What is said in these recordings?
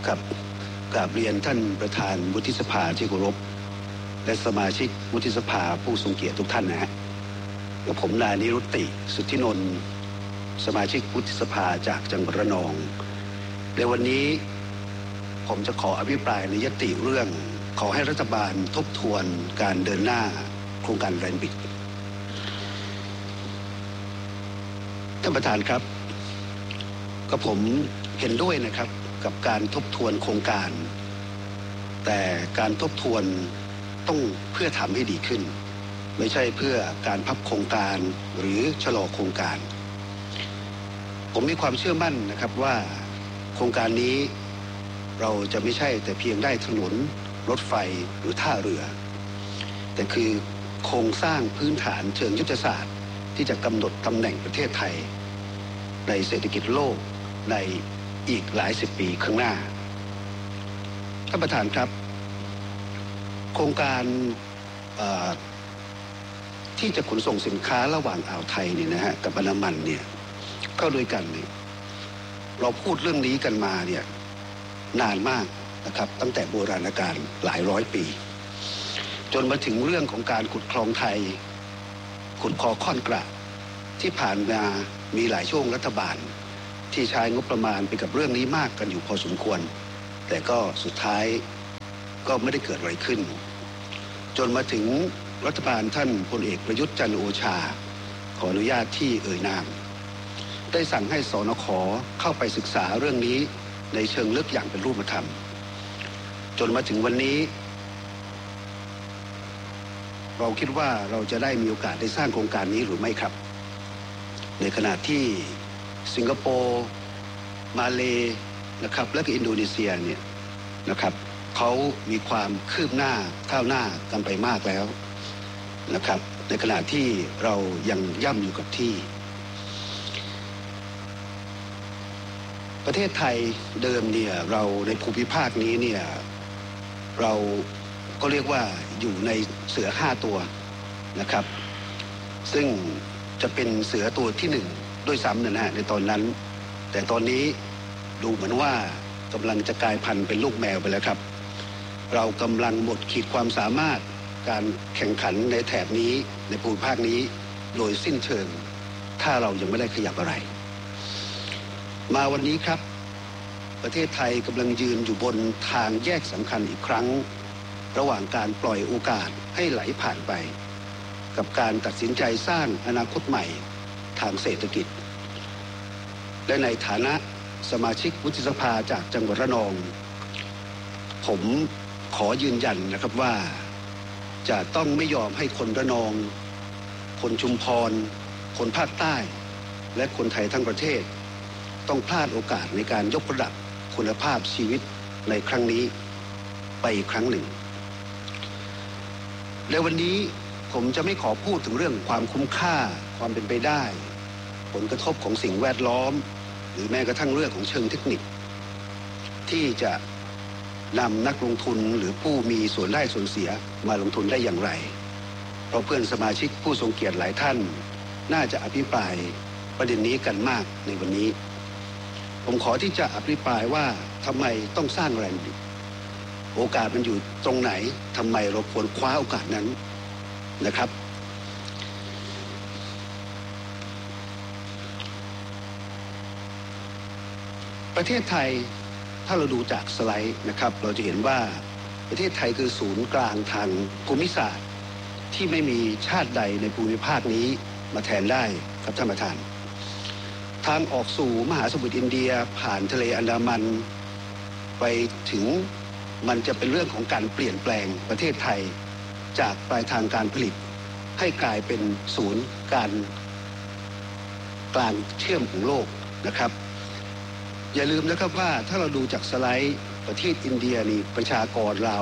ครับกราบเรียนท่านประธานวุฒิสภาที่เคารพและสมาชิกวุฒิสภาผู้ทรงเกียรติทุกท่านนะฮะกับผมนายนิรุตติสุทธินนท์สมาชิกวุฒิสภาจากจังหวัดระนองในวันนี้ผมจะขออภิปรายในยติเรื่องขอให้รัฐบาลทบทวนการเดินหน้าโครงการแรนบิทท่านประธานครับก็ผมเห็นด้วยนะครับกับการทบทวนโครงการแต่การทบทวนต้องเพื่อทำให้ดีขึ้นไม่ใช่เพื่อการพับโครงการหรือชะลอโครงการผมมีความเชื่อมั่นนะครับว่าโครงการนี้เราจะไม่ใช่แต่เพียงได้ถนนรถไฟหรือท่าเรือแต่คือโครงสร้างพื้นฐานเชิงยุทธศาสตร์ที่จะกำหนดตำแหน่งประเทศไทยในเศรษฐกิจโลกในอีกหลายสิบปีข้างหน้าท่านประธานครับโครงการที่จะขนส่งสินค้าระหว่างอ่าวไทยเนี่ยนะฮะกับอันดามันเนี่ยเข้าด้วยกันเนี่ยเราพูดเรื่องนี้กันมาเนี่ยนานมากนะครับตั้งแต่โบราณกาลหลายร้อยปีจนมาถึงเรื่องของการขุดคลองไทยขุดคอค่อนกระที่ผ่านมามีหลายช่วงรัฐบาลที่ใช้งบประมาณไปกับเรื่องนี้มากกันอยู่พอสมควรแต่ก็สุดท้ายก็ไม่ได้เกิดอะไรขึ้นจนมาถึงรัฐบาลท่านพลเอกประยุทธ์จันทร์โอชาขออนุญาตที่เอ่ยนามได้สั่งให้สนข.เข้าไปศึกษาเรื่องนี้ในเชิงลึกอย่างเป็นรูปธรรมจนมาถึงวันนี้เราคิดว่าเราจะได้มีโอกาสได้สร้างโครงการนี้หรือไม่ครับในขณะที่สิงคโปร์มาเลนะครับและก็อินโดนีเซียเนี่ยนะครับเขามีความคืบหน้าก้าวหน้ากันไปมากแล้วนะครับในขณะที่เรายังย่ำอยู่กับที่ประเทศไทยเดิมเนี่ยเราในภูมิภาคนี้เนี่ยเราก็เรียกว่าอยู่ในเสือ5ตัวนะครับซึ่งจะเป็นเสือตัวที่1ด้วยซ้ำนะฮะในตอนนั้นแต่ตอนนี้ดูเหมือนว่ากำลังจะกลายพันธุ์เป็นลูกแมวไปแล้วครับเรากำลังหมดขีดความสามารถการแข่งขันในแถบนี้ในภูมิภาคนี้โดยสิ้นเชิงถ้าเรายังไม่ได้ขยับอะไรมาวันนี้ครับประเทศไทยกำลังยืนอยู่บนทางแยกสำคัญอีกครั้งระหว่างการปล่อยโอกาสให้ไหลผ่านไปกับการตัดสินใจสร้างอนาคตใหม่ทางเศรษฐกิจและในฐานะสมาชิกวุฒิสภาจากจังหวัดระนองผมขอยืนยันนะครับว่าจะต้องไม่ยอมให้คนระนองคนชุมพรคนภาคใต้และคนไทยทั้งประเทศต้องพลาดโอกาสในการยกระดับคุณภาพชีวิตในครั้งนี้ไปอีกครั้งหนึ่งและวันนี้ผมจะไม่ขอพูดถึงเรื่องความคุ้มค่าความเป็นไปได้ผลกระทบของสิ่งแวดล้อมหรือแม้กระทั่งเรื่องของเชิงเทคนิคที่จะนำนักลงทุนหรือผู้มีส่วนได้ส่วนเสียมาลงทุนได้อย่างไรเพราะเพื่อนสมาชิกผู้ทรงเกียรติหลายท่านน่าจะอภิปรายประเด็นนี้กันมากในวันนี้ผมขอที่จะอภิปรายว่าทำไมต้องสร้างแรนบิทโอกาสมันอยู่ตรงไหนทำไมเราควรคว้าโอกาสนั้นนะครับประเทศไทยถ้าเราดูจากสไลด์นะครับเราจะเห็นว่าประเทศไทยคือศูนย์กลางทางภูมิศาสตร์ที่ไม่มีชาติใดในภูมิภาคนี้มาแทนได้ครับท่านประธานทางออกสู่มหาสมุทรอินเดียผ่านทะเลอันดามันไปถึงมันจะเป็นเรื่องของการเปลี่ยนแปลงประเทศไทยจากปลายทางการผลิตให้กลายเป็นศูนย์การกลางเชื่อมของโลกนะครับอย่าลืมนะครับว่าถ้าเราดูจากสไลด์ประเทศอินเดียนี่ประชากรราว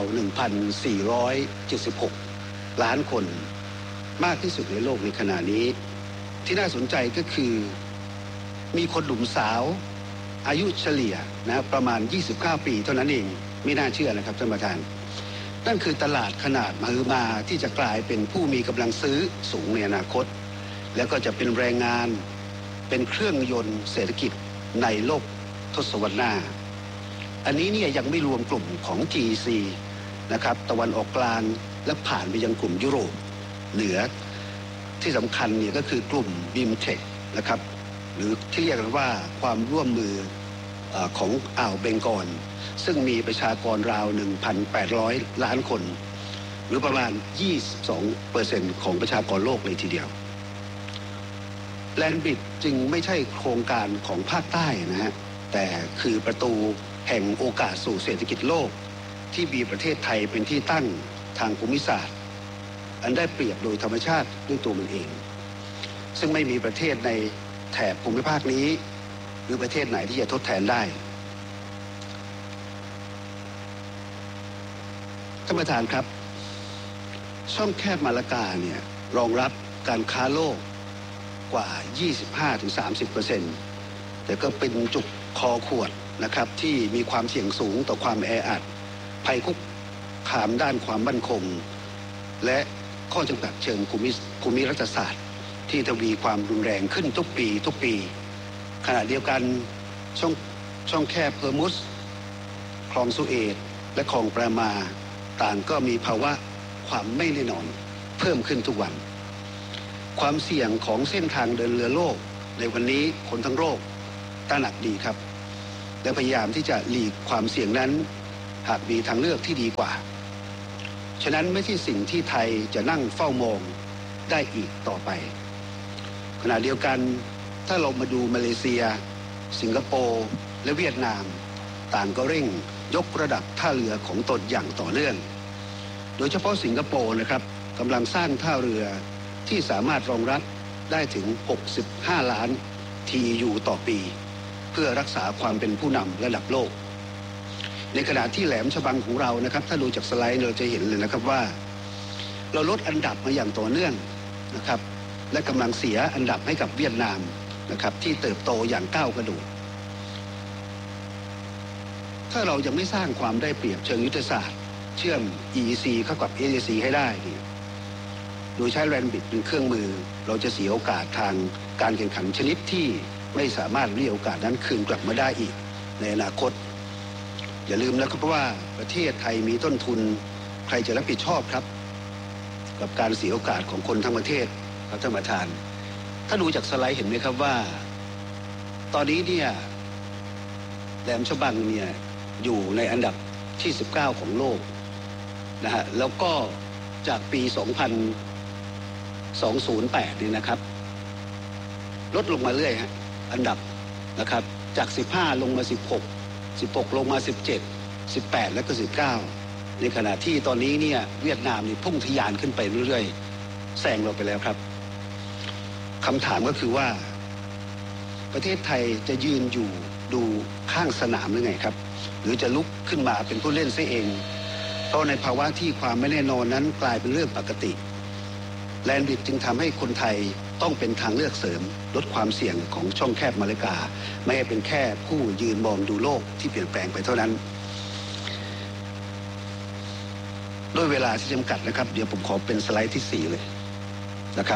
1,476 ล้านคนมากที่สุดในโลกในขณะนี้ที่น่าสนใจก็คือมีคนหนุ่มสาวอายุเฉลี่ยนะประมาณ29ปีเท่านั้นเองไม่น่าเชื่อนะครับท่านประธานนั่นคือตลาดขนาดมหึมาที่จะกลายเป็นผู้มีกำลังซื้อสูงในอนาคตแล้วก็จะเป็นแรงงานเป็นเครื่องยนต์เศรษฐกิจในโลกทศวรรษหน้าอันนี้เนี่ยยังไม่รวมกลุ่มของ GEC นะครับตะวันออกกลางและผ่านไปยังกลุ่มยุโรปเหนือที่สำคัญเนี่ยก็คือกลุ่ม BIMTEC นะครับหรือที่เรียกกันว่าความร่วมมือของอ่าวเบงกอลซึ่งมีประชากรราว 1,800 ล้านคนหรือประมาณ 22% ของประชากรโลกเลยทีเดียวแลนด์บริดจ์จึงไม่ใช่โครงการของภาคใต้นะฮะแต่คือประตูแห่งโอกาสสู่เศรษฐกิจโลกที่มีประเทศไทยเป็นที่ตั้งทางภูมิศาสตร์อันได้เปรียบโดยธรรมชาติด้วยตัวมันเองซึ่งไม่มีประเทศในแถบภูมิภาคนี้หรือประเทศไหนที่จะทดแทนได้ท่านประธานครับช่องแคบมาลากาเนี่ยรองรับการค้าโลกกว่า 25-30% แต่ก็เป็นจุดคอขวดนะครับที่มีความเสี่ยงสูงต่อความแออัดภัยคุกคามด้านความมั่นคงและข้อจำกัดเชิงภูมิรัฐศาสตร์ที่ทวีความรุนแรงขึ้นทุกปีขณะเดียวกันช่องแคบเฮอร์มุสคลองสุเอตและคลองปรามาต่างก็มีภาวะความไม่แน่นอนเพิ่มขึ้นทุกวันความเสี่ยงของเส้นทางเดินเรือโลกในวันนี้คนทั้งโลกตระหนักดีครับและพยายามที่จะหลีกความเสี่ยงนั้นหากมีทางเลือกที่ดีกว่าฉะนั้นไม่ใช่สิ่งที่ไทยจะนั่งเฝ้ามองได้อีกต่อไปขณะเดียวกันถ้าเรามาดูมาเลเซียสิงคโปร์และเวียดนามต่างก็เร่งยกระดับท่าเรือของตนอย่างต่อเนื่องโดยเฉพาะสิงคโปร์นะครับกำลังสร้างท่าเรือที่สามารถรองรับได้ถึง65 ล้าน TEU ต่อปีเพื่อรักษาความเป็นผู้นำระดับโลกในขณะที่แหลมฉบังของเรานะครับถ้าดูจากสไลด์เราจะเห็นเลยนะครับว่าเราลดอันดับมาอย่างต่อเนื่องนะครับและกำลังเสียอันดับให้กับเวียดนามนะครับที่เติบโตอย่างก้าวกระโดดถ้าเรายังไม่สร้างความได้เปรียบเชิงยุทธศาสตร์เชื่อม EEC เข้ากับ AEC ให้ได้เนี่ยโดยใช้แลนด์บริดจ์เป็นเครื่องมือเราจะเสียโอกาสทางการแข่งขันชนิดที่ไม่สามารถเรียกโอกาสนั้นคืนกลับมาได้อีกในอนาคตอย่าลืมนะครับเพราะว่าประเทศไทยมีต้นทุนใครจะรับผิดชอบครับกับการเสียโอกาสของคนทั้งประเทศครับท่านประธานถ้าดูจากสไลด์เห็นไหมครับว่าตอนนี้เนี่ยแหลมฉบังเนี่ยอยู่ในอันดับที่19ของโลกนะฮะแล้วก็จากปี208นี่นะครับลดลงมาเรื่อยฮะอันดับนะครับจาก15ลงมา16ลงมา17 18แล้วก็19ในขณะที่ตอนนี้เนี่ยเวียดนามนี่พุ่งทะยานขึ้นไปเรื่อยๆแซงเราไปแล้วครับคำถามก็คือว่าประเทศไทยจะยืนอยู่ดูข้างสนามหรือไงครับหรือจะลุกขึ้นมาเป็นผู้เล่นซะเองเพราะในภาวะที่ความไม่แน่นอนนั้นกลายเป็นเรื่องปกติแลนด์บริดจ์จึงทำให้คนไทยต้องเป็นทางเลือกเสริมลดความเสี่ยงของช่องแคบมาลากาไม่ให้เป็นแค่ผู้ยืนมองดูโลกที่เปลี่ยนแปลงไปเท่านั้นด้วยเวลาที่จำกัดนะครับเดี๋ยวผมขอเป็นสไลด์ที่4เลยนะครับ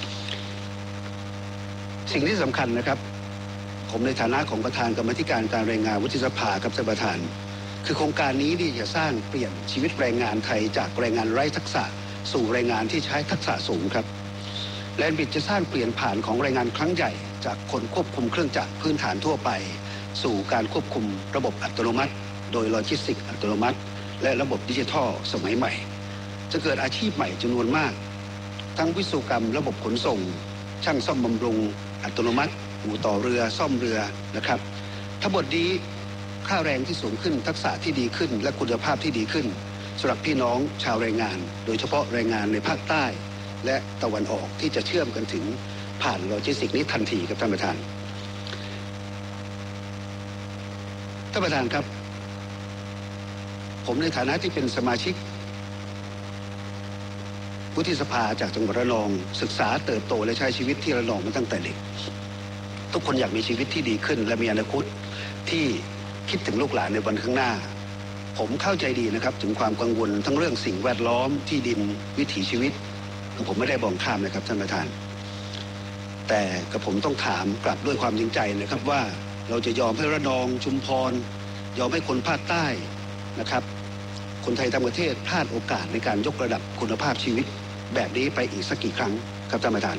สิ่งที่สำคัญนะครับผมในฐานะของประธานกรรมาธิการการแรงงานวุฒิสภาครับท่านประธานคือโครงการนี้ที่จะสร้างเปลี่ยนชีวิตแรงงานไทยจากแรงงานไร้ทักษะสู่แรงงานที่ใช้ทักษะสูงครับแลนด์บริดจ์จะสร้างเปลี่ยนผ่านของแรงงานครั้งใหญ่จากคนควบคุมเครื่องจักรพื้นฐานทั่วไปสู่การควบคุมระบบอัตโนมัติโดยโลจิสติกส์อัตโนมัติและระบบดิจิทัลสมัยใหม่จะเกิดอาชีพใหม่จำนวนมากทั้งวิศวกรรมระบบขนส่งช่างซ่อมบำรุงอัตโนมัติอู่ต่อเรือซ่อมเรือนะครับทั้งหมดนี้ค่าแรงที่สูงขึ้นทักษะที่ดีขึ้นและคุณภาพที่ดีขึ้นสำหรับพี่น้องชาวแรงงานโดยเฉพาะแรงงานในภาคใต้และตะวันออกที่จะเชื่อมกันถึงผ่านโลจิสติกส์นี้ทันทีครับท่านประธานครับผมในฐานะที่เป็นสมาชิกวุฒิสภาจากจังหวัดระนองศึกษาเติบโตและใช้ชีวิตที่ระนองมาตั้งแต่เด็กทุกคนอยากมีชีวิตที่ดีขึ้นและมีอนาคตที่คิดถึงลูกหลานในวันข้างหน้าผมเข้าใจดีนะครับถึงความกังวลทั้งเรื่องสิ่งแวดล้อมที่ดินวิถีชีวิตผมไม่ได้มองข้ามนะครับท่านประธานแต่กับผมต้องถามกลับด้วยความจริงใจนะครับว่าเราจะยอมให้ระนองชุมพรยอมให้คนภาคใต้นะครับคนไทยทั้งประเทศพลาดโอกาสในการยกระดับคุณภาพชีวิตแบบนี้ไปอีกสักกี่ครั้งครับท่านประธาน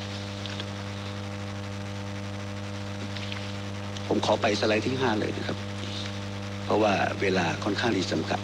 ผมขอไปสไลด์ที่5เลยนะครับเพราะว่าเวลาค่อนข้างที่จำกัด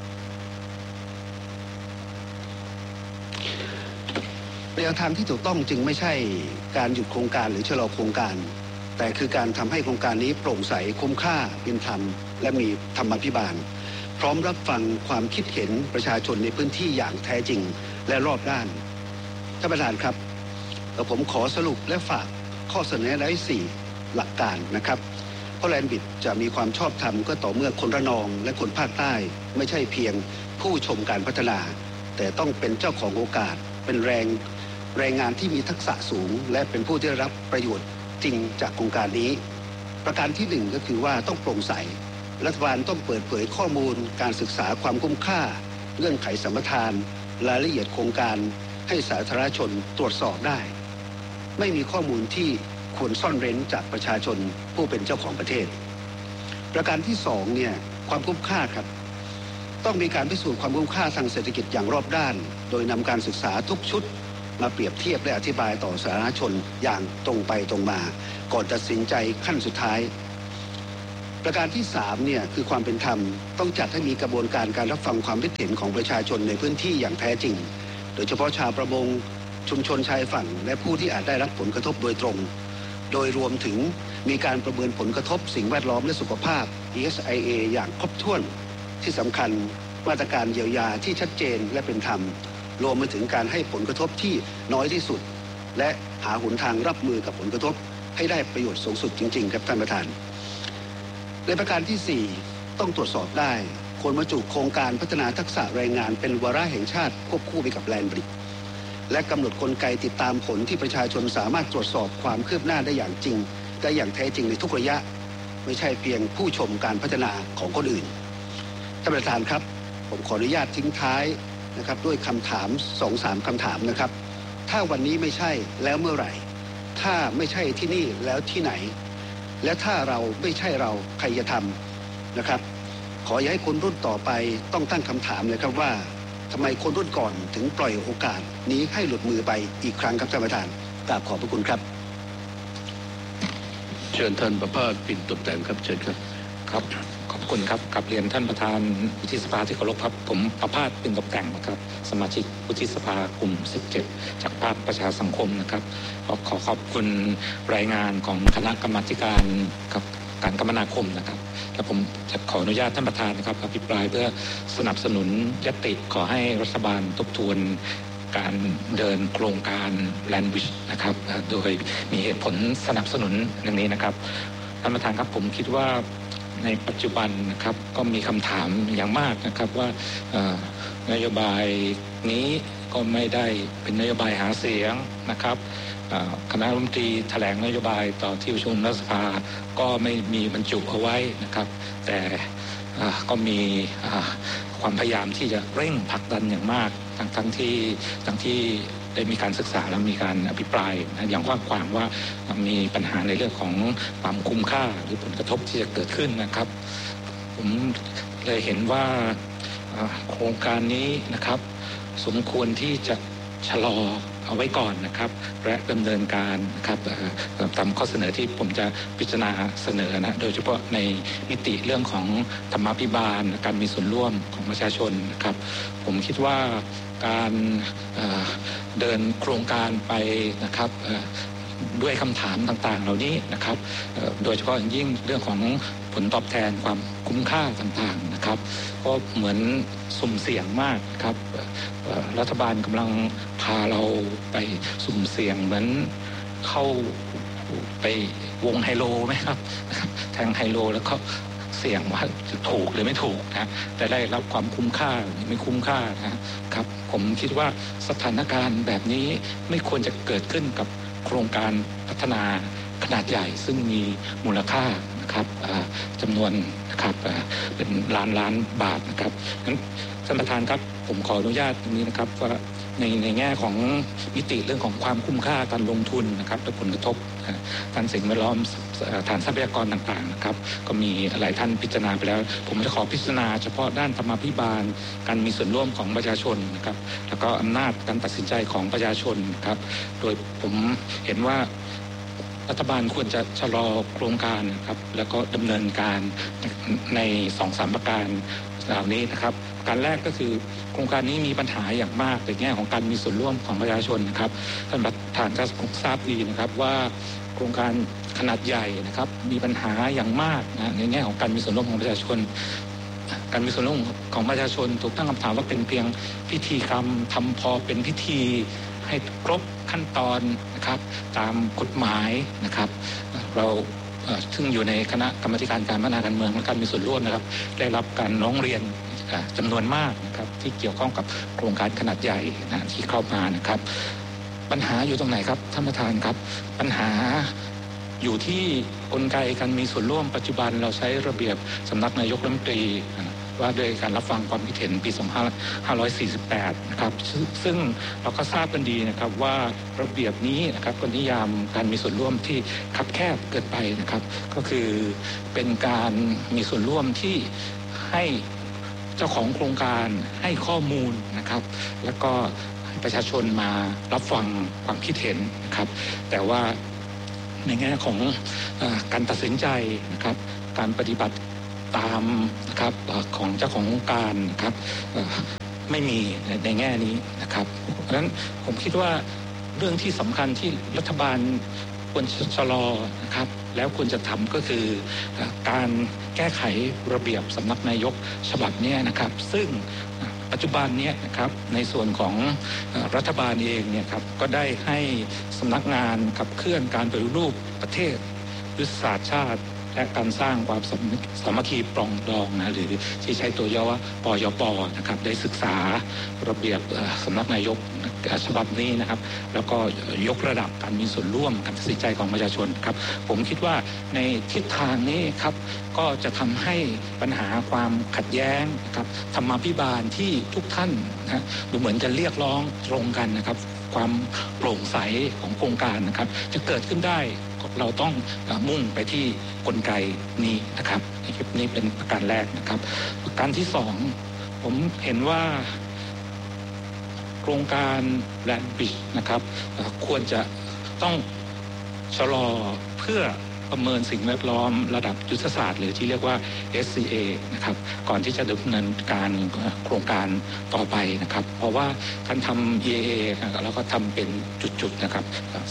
แนวทางที่ถูกต้องจึงไม่ใช่การหยุดโครงการหรือชะลอโครงการแต่คือการทำให้โครงการนี้โปร่งใสคุ้มค่าเป็นธรรมและมีธรรมาภิบาลพร้อมรับฟังความคิดเห็นประชาชนในพื้นที่อย่างแท้จริงและรอบด้านท่านประธานครับผมขอสรุปและฝากข้อเสนอได้4หลักการนะครับเพราะแลนด์บิดจะมีความชอบธรรมก็ต่อเมื่อคนระนองและคนภาคใต้ไม่ใช่เพียงผู้ชมการพัฒนาแต่ต้องเป็นเจ้าของโอกาสเป็นแรงงานที่มีทักษะสูงและเป็นผู้ที่ได้รับประโยชน์จริงจากโครงการนี้ประการที่1ก็คือว่าต้องโปร่งใสรัฐบาลต้องเปิดเผยข้อมูลการศึกษาความคุ้มค่าเงื่อนไขสัมปทานรายละเอียดโครงการให้สาธารณชนตรวจสอบได้ไม่มีข้อมูลที่ควรซ่อนเร้นจากประชาชนผู้เป็นเจ้าของประเทศประการที่2เนี่ยความคุ้มค่าครับต้องมีการพิสูจน์ความคุ้มค่าทางเศรษฐกิจอย่างรอบด้านโดยนำการศึกษาทุกชุดมาเปรียบเทียบและอธิบายต่อสาธารณชนอย่างตรงไปตรงมาก่อนตัดสินใจขั้นสุดท้ายประการที่3เนี่ยคือความเป็นธรรมต้องจัดให้มีกระบวนการรับฟังความคิดเห็นของประชาชนในพื้นที่อย่างแท้จริงโดยเฉพาะชาวประมงชุมชนชายฝั่งและผู้ที่อาจได้รับผลกระทบโดยตรงโดยรวมถึงมีการประเมินผลกระทบสิ่งแวดล้อมและสุขภาพ ESIA อย่างครบถ้วนที่สำคัญมาตรการเยียวยาที่ชัดเจนและเป็นธรรมรวมไปถึงการให้ผลกระทบที่น้อยที่สุดและหาหนทางรับมือกับผลกระทบให้ได้ประโยชน์สูงสุดจริงๆครับท่านประธานในประการที่4ต้องตรวจสอบได้ควรบรรจุโครงการพัฒนาทักษะแรงงานเป็นวาระแห่งชาติควบคู่ไปกับแลนด์บริดจ์และกำหนดกลไกติดตามผลที่ประชาชนสามารถตรวจสอบความคืบหน้าได้อย่างจริงได้อย่างแท้จริงในทุกระยะไม่ใช่เพียงผู้ชมการพัฒนาของคนอื่นท่านประธานครับผมขออนุญาตทิ้งท้ายนะครับด้วยคำถาม 2-3 คำถามนะครับถ้าวันนี้ไม่ใช่แล้วเมื่อไหร่ถ้าไม่ใช่ที่นี่แล้วที่ไหนและถ้าเราไม่ใช่เราใครจะทำนะครับขออย่าให้คนรุ่นต่อไปต้องตั้งคำถามเลยครับว่าทำไมคนรุ่นก่อนถึงปล่อยโอกาสนี้ให้หลุดมือไปอีกครั้งครับท่านประธานกราบขอบพระคุณครับเชิญท่านประภาส ปิ่นตบแต่งครับเชิญครับครับขอบคุณครับกับเรียนท่านประธานวุฒิสภาที่เคารพครับผมประภาส ปิ่นตบแต่งนะครับสมาชิกวุฒิสภากลุ่ม17จากภาคประชาสังคมนะครับขอขอบคุณรายงานของคณะกรรมาการการคมนาคมนะครับและผมจะขออนุญาตท่านประธานนะครับอภิปรายเพื่อสนับสนุนญัตติขอให้รัฐบาลทบทวนการเดินโครงการแลนด์บริดจ์นะครับโดยมีเหตุผลสนับสนุนดังนี้นะครับท่านประธานครับผมคิดว่าในปัจจุบันนะครับก็มีคำถามอย่างมากนะครับว่านโยบายนี้ก็ไม่ได้เป็นนโยบายหาเสียงนะครับคณะรัฐมนตรีแถลงนโยบายต่อที่ประชุมรัฐสภาก็ไม่มีบรรจุเอาไว้นะครับแต่ก็มีความพยายามที่จะเร่งผลักดันอย่างมากทั้งที่ได้มีการศึกษาและมีการอภิปรายอย่างกว้างขวางว่ามีปัญหาในเรื่องของความคุ้มค่าหรือผลกระทบที่จะเกิดขึ้นนะครับผมเลยเห็นว่าโครงการนี้นะครับสมควรที่จะชะลอเอาไว้ก่อนนะครับและดำเนินการนะครับตามข้อเสนอที่ผมจะพิจารณาเสนอนะโดยเฉพาะในมิติเรื่องของธรรมาภิบาลการมีส่วนร่วมของประชาชนนะครับผมคิดว่าการเดินโครงการไปนะครับด้วยคำถามต่างๆเหล่านี้นะครับโดยเฉพาะอย่างยิ่งเรื่องของผลตอบแทนความคุ้มค่าต่างๆนะครับก็เหมือนสุ่มเสี่ยงมากครับรัฐบาลกำลังพาเราไปสุ่มเสี่ยงเหมือนเข้าไปวงไฮโลไหมครับแทงไฮโลแล้วก็เสี่ยงว่าจะถูกหรือไม่ถูกนะแต่ได้รับความคุ้มค่าหรือไม่คุ้มค่านะครับผมคิดว่าสถานการณ์แบบนี้ไม่ควรจะเกิดขึ้นกับโครงการพัฒนาขนาดใหญ่ซึ่งมีมูลค่านะครับจำนวนนะครับเป็นล้านบาทนะครับนั้นท่านประธานครับผมขออนุญาตตรงนี้นะครับว่าในแง่ของมิติเรื่องของความคุ้มค่าการลงทุนนะครับและผลกระทบทางสิ่งแวดล้อมฐานทรัพยากรต่างๆนะครับก็มีหลายท่านพิจารณาไปแล้วผมจะขอพิจารณาเฉพาะด้านธรรมาภิบาลการมีส่วนร่วมของประชาชนนะครับแล้วก็อำนาจการตัดสินใจของประชาชนครับโดยผมเห็นว่ารัฐบาลควรจะชะลอโครงการนะครับแล้วก็ดำเนินการใน 2-3 ประการเหล่านี้นะครับการแรกก็คือโครงการนี้มีปัญหาอย่างมากในแง่ของการมีส่วนร่วมของประชาชนนะครับท่านประธานก็คงทราบดีนะครับว่าโครงการขนาดใหญ่นะครับมีปัญหาอย่างมากนะในแง่ของการมีส่วนร่วมของประชาชนการมีส่วนร่วมของประชาชนถูกตั้งคำถามว่าเป็นเพียงพิธีกรรมทำพอเป็นพิธีให้ครบขั้นตอนนะครับตามกฎหมายนะครับเราซึ่งอยู่ในคณะกรรมการการพัฒนาการเมืองและการมีส่วนร่วมนะครับได้รับการร้องเรียนจำนวนมากนะครับที่เกี่ยวข้องกับโครงการขนาดใหญ่นะที่เข้ามานะครับปัญหาอยู่ตรงไหนครับท่านประธานครับปัญหาอยู่ที่กลไกการมีส่วนร่วมปัจจุบันเราใช้ระเบียบสำนักนายกรัฐมนตรีว่าด้วยการรับฟังความคิดเห็นปี 2548 นะครับซึ่งเราก็ทราบกันดีนะครับว่าระเบียบนี้นะครับก็นิยามการมีส่วนร่วมที่คับแคบเกินไปนะครับก็คือเป็นการมีส่วนร่วมที่ให้เจ้าของโครงการให้ข้อมูลนะครับแล้วก็ให้ประชาชนมารับฟังความคิดเห็นนะครับแต่ว่าในแง่ของการตัดสินใจนะครับการปฏิบัติตามนะครับของเจ้าของโครงการนะครับไม่มีในแง่นี้นะครับเพราะฉะนั้นผมคิดว่าเรื่องที่สำคัญที่รัฐบาลควรชะลอนะครับแล้วควรจะทำก็คือการแก้ไขระเบียบสำนักนายกฉบับนี้นะครับซึ่งปัจจุบันนี้นะครับในส่วนของรัฐบาลเองเนี่ยครับก็ได้ให้สำนักงานขับเคลื่อนการปฏิรูปประเทศยุทธศาสตร์ชาติและการสร้างความสามัคคีปรองดองนะหรือที่ใช้ตัวย่อว่าปยป.นะครับได้ศึกษาระเบียบสำนักนายกฉบับนี้นะครับแล้วก็ยกระดับการมีส่วนร่วมการตัดสินใจของประชาชนครับผมคิดว่าในทิศทางนี้ครับก็จะทำให้ปัญหาความขัดแย้งนะครับธรรมาภิบาลที่ทุกท่านนะดูเหมือนจะเรียกร้องตรงกันนะครับความโปร่งใสของโครงการนะครับจะเกิดขึ้นได้เราต้องมุ่งไปที่กลไกนี้นะครับนี่เป็นประการแรกนะครับประการที่สองผมเห็นว่าโครงการแลนด์บริดจ์นะครับควรจะต้องชะลอเพื่อประเมินสิ่งแวดล้อมระดับยุทธศาสตร์หรือที่เรียกว่า SCA นะครับก่อนที่จะดำเนินการโครงการต่อไปนะครับเพราะว่าการทำ EAA แล้วก็ทำเป็นจุดๆนะครับ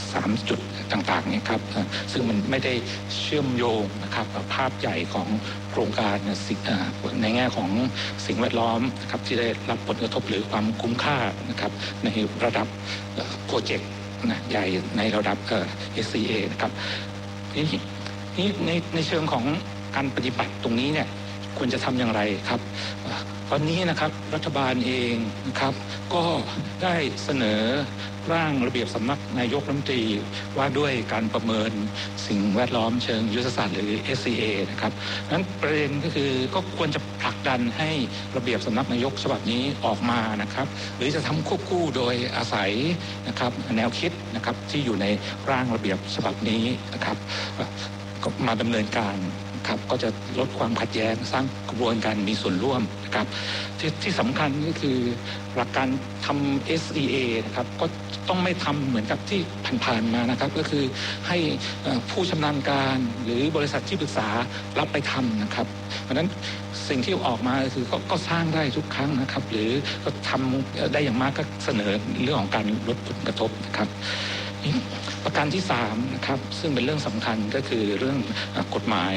3จุดต่างๆเนี่ยครับซึ่งมันไม่ได้เชื่อมโยงนะครับภาพใหญ่ของโครงการในแง่ของสิ่งแวดล้อมนะครับที่ได้รับผลกระทบหรือความคุ้มค่านะครับในระดับโปรเจกต์ใหญ่ในระดับSCA นะครับนี่ในเชิงของการปฏิบัติตรงนี้เนี่ยควรจะทำอย่างไรครับตอนนี้นะครับรัฐบาลเองนะครับก็ได้เสนอร่างระเบียบสำนักนายกรัฐมนตรีว่าด้วยการประเมินสิ่งแวดล้อมเชิงยุทธศาสตร์หรือ SCA นะครับนั้นประเด็นก็คือก็ควรจะผลักดันให้ระเบียบสำนักนายกฉบับนี้ออกมานะครับหรือจะทำควบคู่โดยอาศัยนะครับแนวคิดนะครับที่อยู่ในร่างระเบียบฉบับนี้นะครับก็มาดำเนินการครับก็จะลดความขัดแย้งสร้างกระบวนการมีส่วนร่วมนะครับที่สำคัญก็คือหลักการทำ SEA นะครับก็ต้องไม่ทำเหมือนกับที่ผ่านๆมานะครับก็คือให้ผู้ชำนาญการหรือบริษัทที่ปรึกษารับไปทำนะครับเพราะฉะนั้นสิ่งที่ออกมาคือก็สร้างได้ทุกครั้งนะครับหรือก็ทำได้อย่างมากก็เสนอเรื่องของการลดผลกระทบนะครับประการที่3นะครับซึ่งเป็นเรื่องสำคัญก็คือเรื่องกฎหมาย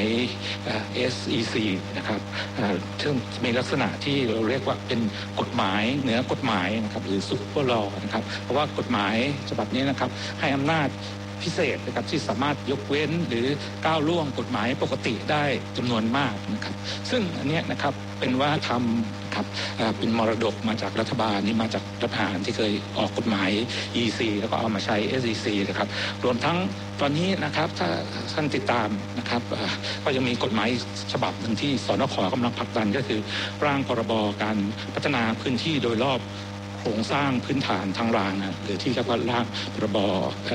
SEC นะครับซึ่งมีลักษณะที่เราเรียกว่าเป็นกฎหมายเหนือกฎหมายนะครับหรือซุปเปอร์ลอว์นะครับเพราะว่ากฎหมายฉบับนี้นะครับให้อำนาจพิเศษนะครับที่สามารถยกเว้นหรือก้าวล่วงกฎหมายปกติได้จำนวนมากนะครับซึ่งอันนี้นะครับเป็นวัฒนธรรมนะครับเป็นมรดกมาจากรัฐบาลนี่มาจากรัฐบาลที่เคยออกกฎหมาย EC แล้วก็เอามาใช้ SEC นะครับรวมทั้งตอนนี้นะครับถ้าท่านติดตามนะครับก็ยังมีกฎหมายฉบับหนึ่งที่สนข.กำลังผลักดันก็คือร่างพรบการพัฒนาพื้นที่โดยรอบโครงสร้างพื้นฐานทางรางนะหรือที่เรียกว่าร่างพรบ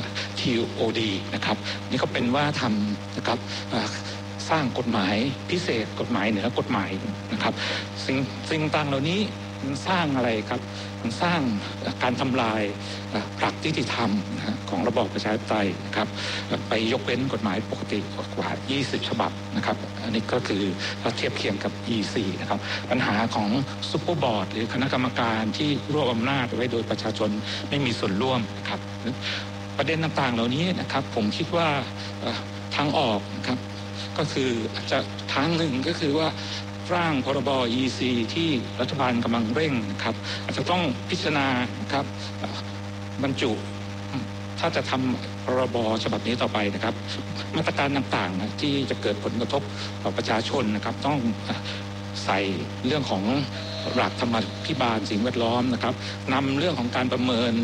TOD นะครับนี่ก็เป็นว่าทำนะครับสร้างกฎหมายพิเศษกฎหมายเหนือกฎหมายนะครับสิ่งต่างเหล่านี้มันสร้างอะไรครับมันสร้างการทำลายหลักนิติธรรมของระบอบประชาธิปไตยนะครับไปยกเว้นกฎหมายปกติกว่า20ฉบับนะครับอันนี้ก็คือถ้าเทียบเคียงกับ EC นะครับปัญหาของซุปเปอร์บอร์ดหรือคณะกรรมการที่รวบอำนาจไว้โดยประชาชนไม่มีส่วนร่วมนะครับประเด็นต่างๆเหล่านี้นะครับผมคิดว่าทางออกนะครับก็คืออาจจะทางหนึ่งก็คือว่าร่างพรบ EC ที่รัฐบาลกำลังเร่งนะครับอาจจะต้องพิจารณานะครับบรรจุถ้าจะทำพรบฉบับนี้ต่อไปนะครับมาตรการต่างๆนะที่จะเกิดผลกระทบต่อประชาชนนะครับต้องใส่เรื่องของหลักธรรมาภิบาลสิ่งแวดล้อมนะครับนำเรื่องของการประเมิน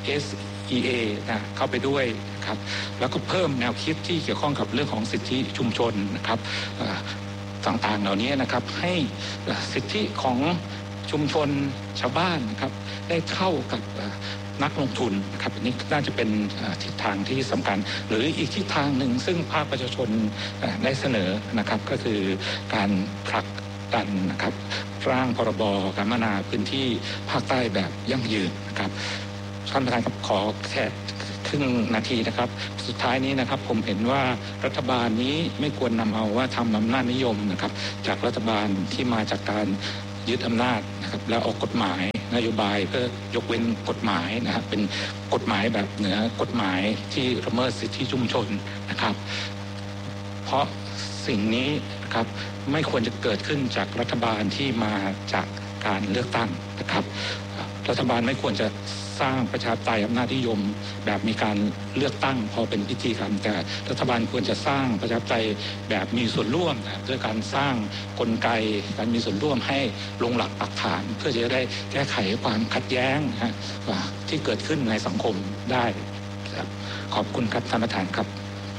SEA นะเข้าไปด้วยนะครับแล้วก็เพิ่มแนวคิดที่เกี่ยวข้องกับเรื่องของสิทธิชุมชนนะครับต่างๆเหล่านี้นะครับให้สิทธิของชุมชนชาวบ้านนะครับได้เข้ากับนักลงทุนนะครับอันนี้น่าจะเป็นทิศทางที่สำคัญหรืออีกทิศทางหนึ่งซึ่งภาคประชาชนได้เสนอนะครับก็คือการผลักดันนะครับร่างพรบการพัฒนาพื้นที่ภาคใต้แบบยั่งยืนนะครับท่านประธานครับขอแค่ครึ่งนาทีนะครับสุดท้ายนี้นะครับผมเห็นว่ารัฐบาลนี้ไม่ควรนำเอาว่าทำอำนาจนิยมนะครับจากรัฐบาลที่มาจากการยึดอำนาจนะครับแล้วออกกฎหมายนโยบายเพื่อยกเว้นกฎหมายนะครับเป็นกฎหมายแบบเหนือกฎหมายที่ละเมิดสิทธิชุมชนนะครับเพราะสิ่งนี้นะครับไม่ควรจะเกิดขึ้นจากรัฐบาลที่มาจากการเลือกตั้งนะครับรัฐบาลไม่ควรจะสร้างประชาธิปไตยอำนาจนิยมแบบมีการเลือกตั้งพอเป็นพิธีกรรมแต่รัฐบาลควรจะสร้างประชาธิปไตยแบบมีส่วนร่วมนะด้วยการสร้างกลไกการมีส่วนร่วมให้ลงหลักปักฐานเพื่อจะได้แก้ไขความขัดแย้งนะที่เกิดขึ้นในสังคมได้ขอบคุณครับท่านประธานครับ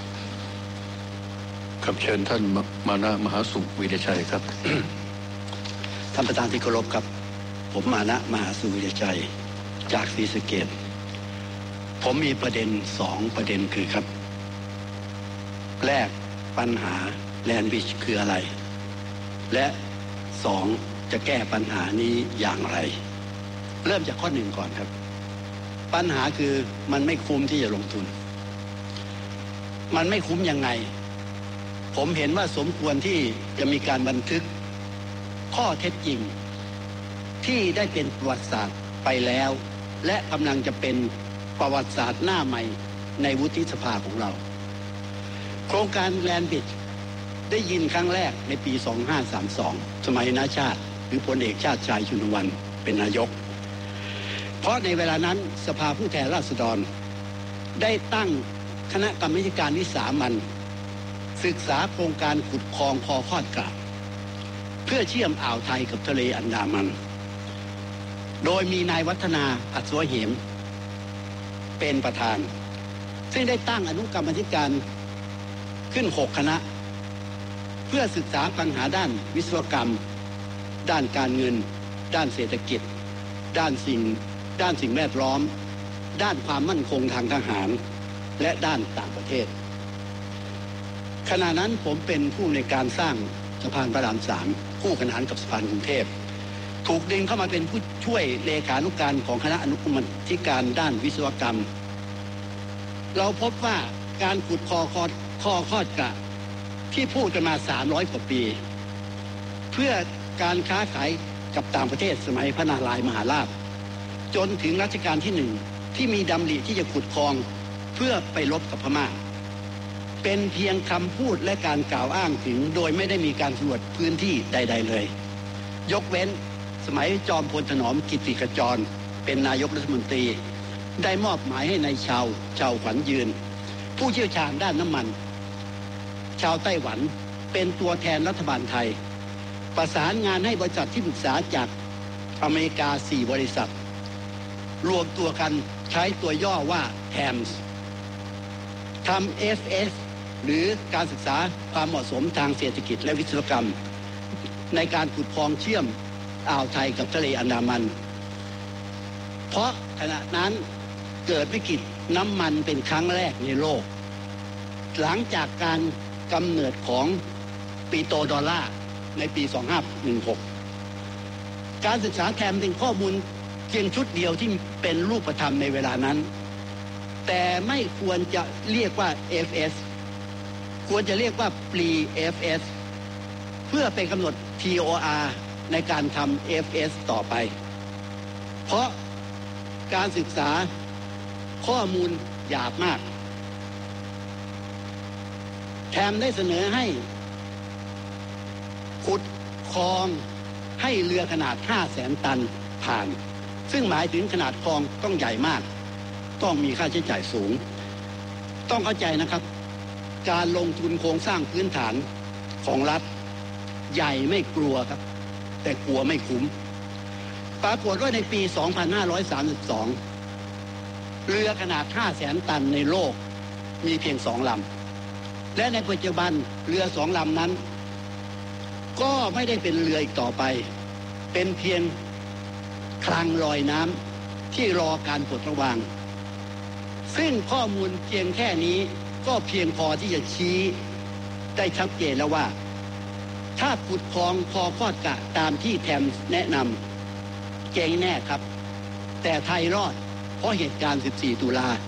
ครับเชิญท่านมานะมหาสุขวีรชัยครับท่านประธานที่เคารพครับผมมานะมหาสุขวีรชัยจากศรีสะเกษผมมีประเด็น2ประเด็นคือครับแรกปัญหาแลนด์บริดจ์คืออะไรและ2จะแก้ปัญหานี้อย่างไรเริ่มจากข้อ1ก่อนครับปัญหาคือมันไม่คุ้มที่จะลงทุนมันไม่คุ้มยังไงผมเห็นว่าสมควรที่จะมีการบันทึกข้อเท็จจริงที่ได้เป็นประวัติศาสตร์ไปแล้วและกำลังจะเป็นประวัติศาสตร์หน้าใหม่ในวุฒิสภาของเราโครงการแลนด์บริดจ์ได้ยินครั้งแรกในปี2532สมัยนาชาติหรือพลเอกชาติชายชุนวันเป็นนายกเพราะในเวลานั้นสภาผู้แทนราษฎรได้ตั้งคณะกรรมาการวิสามัญศึกษาโครงการขุดคลองคอคอดกราบเพื่อเชื่อมอ่าวไทยกับทะเลอันดามันโดยมีนายวัฒนาอัศวเหมเป็นประธานซึ่งได้ตั้งอนุกรรมาธิการขึ้น6คณะเพื่อศึกษาปัญหาด้านวิศวกรรมด้านการเงินด้านเศรษฐกิจด้านสิ่งแวดล้อมด้านความมั่นคงทางทหารและด้านต่างประเทศขณะนั้นผมเป็นผู้ในการสร้างสะพานพระราม3คู่ขนานกับสะพานกรุงเทพถูกดึงเข้ามาเป็นผู้ช่วยเลขานุการของคณะอนุกรรมาธิการด้านวิศวกรรมเราพบว่าการขุดคอคอดกระที่พูดกันมา300กว่าปีเพื่อการค้าขายกับต่างประเทศสมัยพระนารายณ์มหาราชจนถึงรัชกาลที่1ที่มีดำริที่จะขุดคลองเพื่อไปรบกับพม่าเป็นเพียงคำพูดและการกล่าวอ้างถึงโดยไม่ได้มีการสำรวจพื้นที่ใดๆเลยยกเว้นสมัยจอมพลถนอมกิตติขจรเป็นนายกรัฐมนตรีได้มอบหมายให้นายชาวขวัญยืนผู้เชี่ยวชาญด้านน้ำมันชาวไต้หวันเป็นตัวแทนรัฐบาลไทยประสานงานให้บริษัทที่ปรึกษาจากอเมริกา4 บริษัทรวมตัวกันใช้ตัวย่อว่า TAMS ทำ FS หรือการศึกษาความเหมาะสมทางเศรษฐกิจและวิศวกรรมในการขุดคลองเชื่อมอ่าวไทยกับทะเลอันดามัน เพราะขณะนั้นเกิดวิกฤตน้ำมันเป็นครั้งแรกในโลกหลังจากการกำเนิดของปิโตรดอลลาร์ในปี 2516 การศึกษาแทมเป็นข้อมูลเพียงชุดเดียวที่เป็นรูปธรรมในเวลานั้นแต่ไม่ควรจะเรียกว่า FS ควรจะเรียกว่า Pre-FS เพื่อไปกำหนด TOR ในการทำ FS ต่อไปเพราะการศึกษาข้อมูลหยาบมากแถมได้เสนอให้ขุดคลองให้เรือขนาด 500,000 ตันผ่านซึ่งหมายถึงขนาดคลองต้องใหญ่มากต้องมีค่าใช้จ่ายสูงต้องเข้าใจนะครับการลงทุนโครงสร้างพื้นฐานของรัฐใหญ่ไม่กลัวครับแต่กลัวไม่คุ้มปรากฏว่าในปี 2532 เรือขนาด 500,000 ตันในโลกมีเพียง2 ลำและในปัจจุบันเรือ2 ลำนั้นก็ไม่ได้เป็นเรืออีกต่อไปเป็นเพียงคลังลอยน้ำที่รอการปลดระวางซึ่งข้อมูลเพียงแค่นี้ก็เพียงพอที่จะชี้ได้ชัดเจนแล้วว่าถ้าขุดคลองคอคอดกะตามที่แทมแนะนำเจ๊งแน่ครับแต่ไทยรอดเพราะเหตุการณ์ 14 ตุลา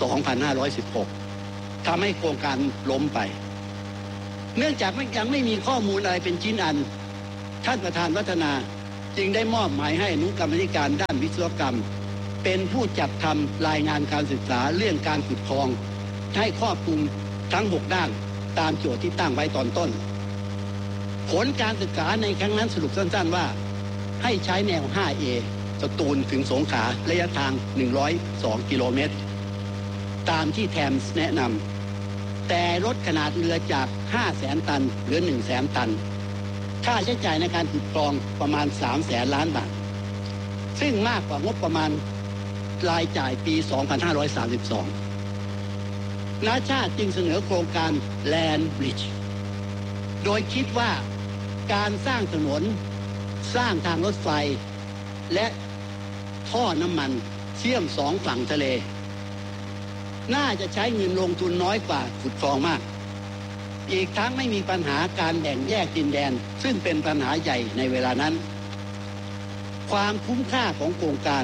2516 ทำให้โครงการล้มไปเนื่องจากยังไม่มีข้อมูลอะไรเป็นชิ้นอันท่านประธานวัฒนาจึงได้มอบหมายให้อนุกรรมาธิการด้านวิศวกรรมเป็นผู้จัดทำรายงานการศึกษาเรื่องการขุดคลองให้ครอบคลุมทั้ง6 ด้านตามโจทย์ที่ตั้งไว้ตอนต้นผลการศึกษาในครั้งนั้นสรุปสั้นๆว่าให้ใช้แนว 5A สตูลถึงสงขลาระยะทาง102 กิโลเมตรตามที่แทมส์แนะนำแต่ลดขนาดเรือจาก 500,000 ตันเหลือ 100,000 ตันค่าใช้จ่ายในการขุดคลองประมาณ 300,000 ล้านบาทซึ่งมากกว่างบประมาณรายจ่ายปี 2532 นาชาติจึงเสนอโครงการ Land Bridge โดยคิดว่าการสร้างถนนสร้างทางรถไฟและท่อน้ำมันเชื่อม2 ฝั่งทะเลน่าจะใช้เงินลงทุนน้อยกว่าขุดคลองมากอีกทั้งไม่มีปัญหาการแบ่งแยกดินแดนซึ่งเป็นปัญหาใหญ่ในเวลานั้นความคุ้มค่าของโครงการ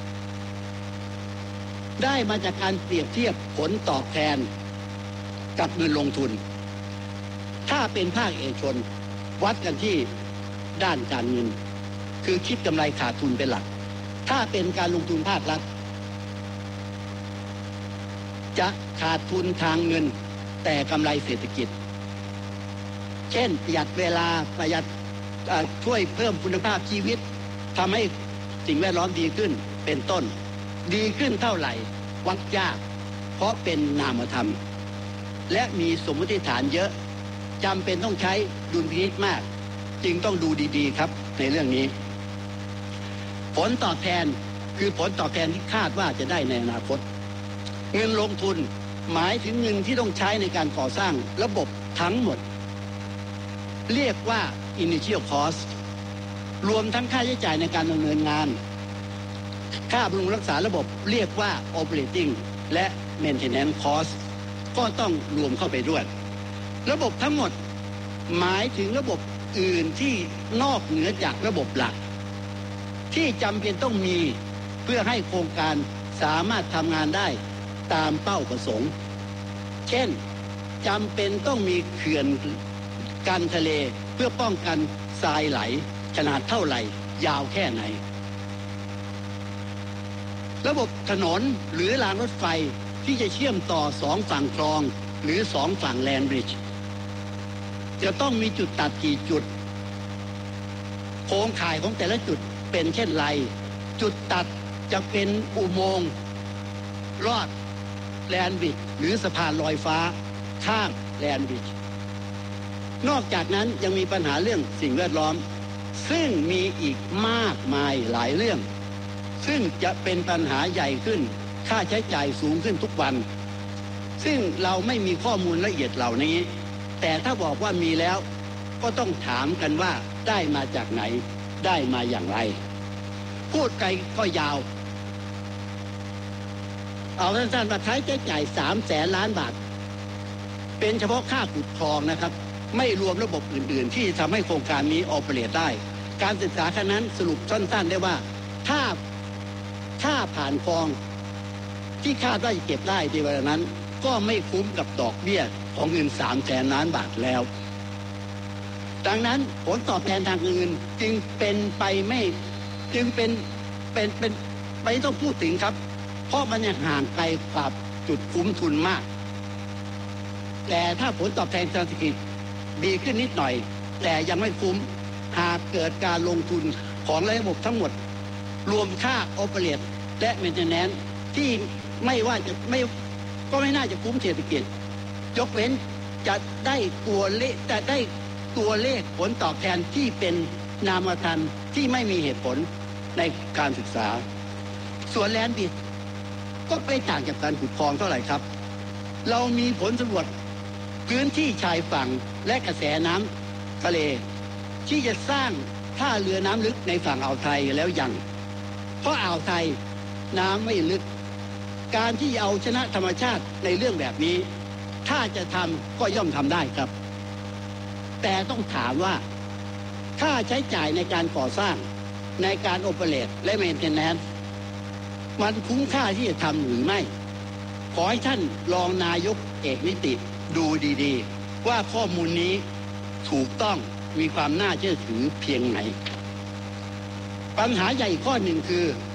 ได้มาจากการเปรียบเทียบผลตอบแทนกับเงินลงทุนถ้าเป็นภาคเอกชนวัดกันที่ด้านการเงินคือคิดกำไรขาดทุนเป็นหลักถ้าเป็นการลงทุนภาครัฐจะขาดทุนทางเงินแต่กำไรเศรษฐกิจเช่นประหยัดเวลาประหยัดช่วยเพิ่มคุณภาพชีวิตทำให้สิ่งแวดล้อมดีขึ้นเป็นต้นดีขึ้นเท่าไหร่วัดยากเพราะเป็นนามธรรมและมีสมมติฐานเยอะจำเป็นต้องใช้ดุลพินิจมากจึงต้องดูดีๆครับในเรื่องนี้ผลตอบแทนคือผลตอบแทนที่คาดว่าจะได้ในอนาคตเงินลงทุนหมายถึงเงินที่ต้องใช้ในการก่อสร้างระบบทั้งหมดเรียกว่า initial cost รวมทั้งค่าใช้จ่ายในการดำเนินงานค่าบำรุงรักษาระบบเรียกว่า operating และ maintenance cost ก็ต้องรวมเข้าไปด้วยระบบทั้งหมดหมายถึงระบบอื่นที่นอกเหนือจากระบบหลักที่จำเป็นต้องมีเพื่อให้โครงการสามารถทำงานได้ตามเป้าประสงค์เช่นจำเป็นต้องมีเขื่อนกันทะเลเพื่อป้องกันทรายไหลขนาดเท่าไหร่ยาวแค่ไหนระบบถนนหรือรางรถไฟที่จะเชื่อมต่อ2 ฝั่งคลองหรือ2 ฝั่งแลนด์บริดจ์จะต้องมีจุดตัดกี่จุดโครงข่ายของแต่ละจุดเป็นเช่นไรจุดตัดจะเป็นอุโมงค์รอดแลนด์บริดจ์หรือสะพานลอยฟ้าข้ามแลนด์บริดจ์นอกจากนั้นยังมีปัญหาเรื่องสิ่งแวดล้อมซึ่งมีอีกมากมายหลายเรื่องซึ่งจะเป็นปัญหาใหญ่ขึ้นค่าใช้จ่ายสูงขึ้นทุกวันซึ่งเราไม่มีข้อมูลละเอียดเหล่านี้แต่ถ้าบอกว่ามีแล้วก็ต้องถามกันว่าได้มาจากไหนได้มาอย่างไรพูดไกลก็ยาวเอาสั้นๆว่าใช้จ่าย300,000 ล้านบาทเป็นเฉพาะค่าขุดคลองนะครับไม่รวมระบบอื่นๆที่ทำให้โครงการนี้ออเปเรตได้การศึกษาครั้งนั้นสรุปสั้นๆได้ว่าถ้าผ่านคลองที่คาดว่าจะเก็บได้ในเวลานั้นก็ไม่คุ้มกับดอกเบี้ยของเงิน300,000 ล้านบาทแล้วดังนั้นผลตอบแทนทางอื่นจึงเป็นไปไม่จึงเป็นไม่ต้องพูดถึงครับเพราะมันยังห่างไกลกับจุดคุ้มทุนมากแต่ถ้าผลตอบแทนทางเศรษฐกิจดีขึ้นนิดหน่อยแต่ยังไม่คุ้มหากเกิดการลงทุนของระบบทั้งหมดรวมค่าออเปเรตและเมนเทนแนนซ์ที่ไม่น่าจะคุ้มเศรษฐกิจยกเว้นจะได้ตัวเลขผลตอบแทนที่เป็นนามธรรมที่ไม่มีเหตุผลในการศึกษาส่วนแลนด์บิดก็ไม่ต่างจากการขุดคลองเท่าไหร่ครับเรามีผลสำรวจพื้นที่ชายฝั่งและกระแสน้ำทะเลที่จะสร้างท่าเรือน้ำลึกในฝั่งอ่าวไทยแล้วยังเพราะอ่าวไทยน้ำไม่ลึกการที่เอาชนะธรรมชาติในเรื่องแบบนี้ถ้าจะทำก็ย่อมทำได้ครับแต่ต้องถามว่าค่าใช้จ่ายในการก่อสร้างในการโอเปเรตและเมนเทนแนนซ์มันคุ้มค่าที่จะทำหรือไม่ขอให้ท่านรองนายกเอกนิติดูดีๆว่าข้อมูลนี้ถูกต้องมีความน่าเชื่อถือเพียงไหนปัญหาใหญ่ข้อหนึ่งคือ